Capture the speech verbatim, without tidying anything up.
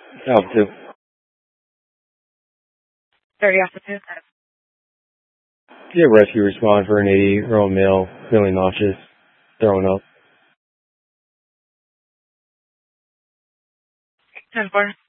Alpha two. thirty Alpha two. Yeah, rescue respond for an eighty-year-old male feeling nauseous, throwing up. ten four.